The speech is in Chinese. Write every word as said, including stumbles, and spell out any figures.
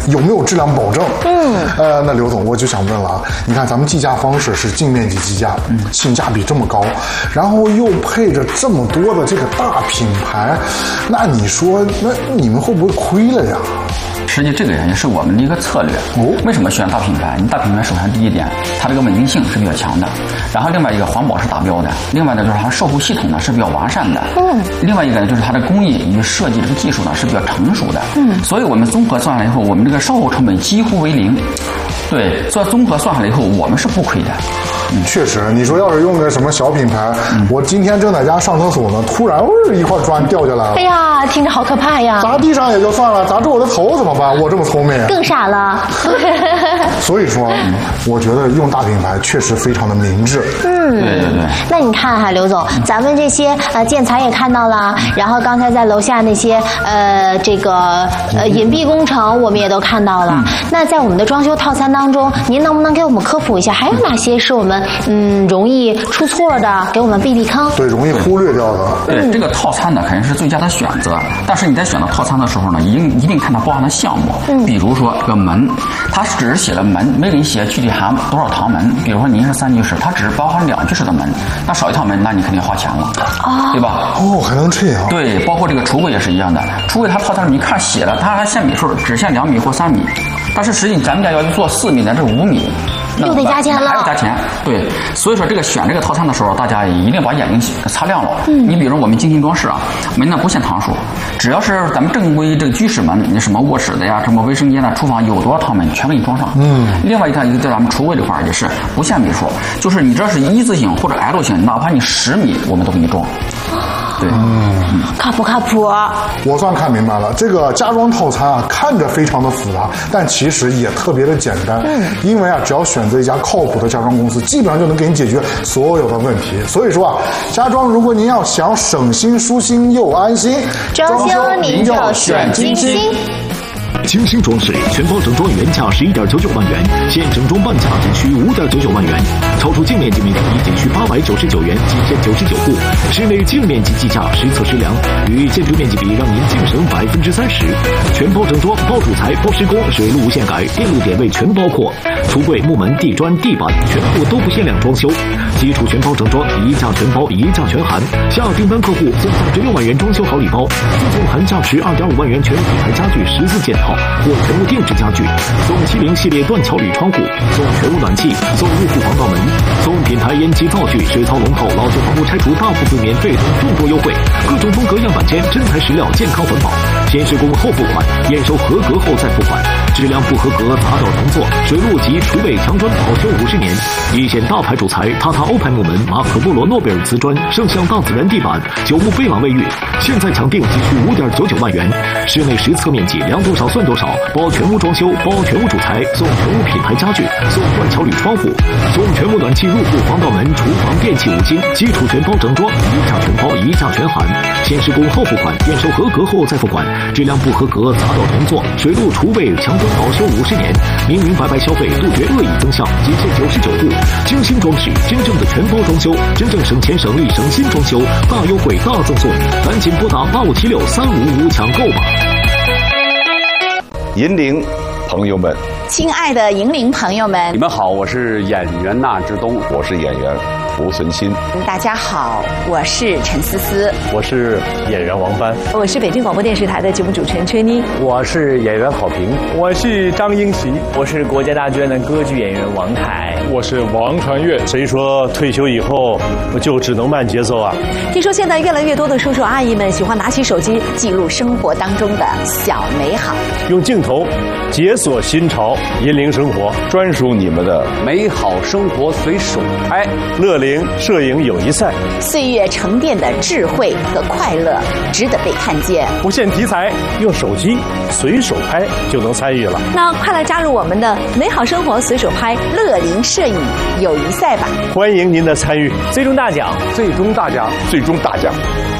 有没有质量保证？嗯，呃，那刘总我就想问了啊，你看咱们计价方式是净面积计价，嗯，性价比这么高，然后又配着这么多的这个大品牌，那你说那你们会不会亏了呀？ 实际这个也是我们的一个策略。哦，为什么选大品牌？你大品牌首先第一点，它这个稳定性是比较强的，然后另外一个环保是达标的，另外呢就是它售后系统呢是比较完善的。嗯，另外一个呢就是它的工艺与设计这个技术呢是比较成熟的。嗯，所以我们综合算下来以后，我们这个售后成本几乎为零。对，所以综合算下来以后，我们是不亏的。 嗯，确实，你说要是用个什么小品牌，嗯、我今天正在家上厕所呢，突然一块砖掉下来了， 哎呀，听着好可怕呀！ 砸地上也就算了，砸住我的头怎么办？我这么聪明， 更傻了。 所以说，嗯、我觉得用大品牌确实非常的明智。 嗯， 对对对。 那你看哈，刘总，咱们这些呃建材也看到了，然后刚才在楼下那些呃这个呃隐蔽工程我们也都看到了。嗯、那在我们的装修套餐当中，您能不能给我们科普一下，还有哪些是我们嗯容易出错的，给我们避避坑？ 对，容易忽略掉的。 对，嗯、这个套餐呢肯定是最佳的选择，但是你在选择套餐的时候呢，一定一定看它包含的项目。嗯，比如说这个门，它只是写了门，没给你写具体含多少堂门。比如说您是三居室，它只是包含两居室的门，那少一套门，那你肯定花钱了，啊、对吧？ 哦，还能这样？ 对，包括这个橱柜也是一样的，橱柜它套餐你看写了，它还限米数，只限两米或三米，但是实际咱们家要做四米乃至五米。 又得加钱了， 还要加钱。对，所以说这个选这个套餐的时候，大家一定把眼睛擦亮了。嗯，你比如我们精心装饰啊，门呢不限堂数，只要是咱们正规这个居室门，你什么卧室的呀，什么卫生间呐、厨房有多少套门，全给你装上。嗯，另外一个一个在咱们橱柜这块也是不限米数，就是你只要是一字形或者 L 型，哪怕你十米，我们都给你装。对， 嗯，靠谱靠谱。 我算看明白了，这个家装套餐啊，看着非常的复杂，但其实也特别的简单。嗯，因为啊，只要选择一家靠谱的家装公司，基本上就能给你解决所有的问题。所以说啊，家装如果您要想省心、舒心又安心， 装修您就选金星。 精心装饰全包整装原价十一点九九万元，现整装半价仅需五点九九万元，超出净面积面积仅需八百九十九元，仅限九十九户。室内净面积计价实测实量，与建筑面积比让您净省百分之三十。全包整装，包主材、包施工、水路无限改，电路点位全包括。橱柜、木门、地砖、地板全部都不限量装修。基础全包整装，一价全包，一价全含。下订单客户送三十六万元装修好礼包，附送含价值二点五万元全品牌家具十四件套或全屋定制家具，送七零系列断桥铝窗户，送全屋暖气，送入户防盗门，送品牌烟机灶具、水槽龙头、老旧房屋拆除大部分免税等众多优惠，各种风格样板间，真材实料，健康环保。先施工后付款，验收合格后再付款，质量不合格砸掉重做，水路及厨卫墙砖保修五十年。一线大牌主材塔塔欧派木门、马可波罗诺贝尔瓷砖、圣象大自然地板、九牧贝朗卫浴，现在抢订仅需五点九九万元。室内实测面积量多少算多少，包全屋装修，包全屋主材，送全屋品牌家具，送断桥铝窗户，送全屋暖气入户防盗门、厨房电器五金，基础全包整装，一价全包，一价全含。先施工后付款，验收合格后再付款，质量不合格砸掉重做，水路厨卫墙砖保修五十年。明明白白消费，杜绝恶意增项，仅限九十九户。精心装饰，真正的全包装修，真正省钱省力省心装修，大优惠大赠送，赶紧拨打八五七六三五五抢购吧。 银铃朋友们， 亲爱的银铃朋友们， 你们好，我是演员纳之东， 我是演员胡存新。 大家好，我是陈思思， 我是演员王帆， 我是北京广播电视台的节目主持人崔妮， 我是演员郝平， 我是张英奇， 我是国家大剧院的歌剧演员王凯， 我是王传岳。 谁说退休以后我就只能慢节奏啊？ 听说现在越来越多的叔叔阿姨们喜欢拿起手机记录生活当中的小美好， 用镜头解锁新潮，银铃生活， 专属你们的美好生活随手拍。 乐龄摄影友谊赛， 岁月沉淀的智慧和快乐值得被看见。 不限题材，用手机随手拍就能参与了。 那快来加入我们的美好生活随手拍乐龄摄影友谊赛吧！ 欢迎您的参与， 最终大奖， 最终大奖，最终大奖。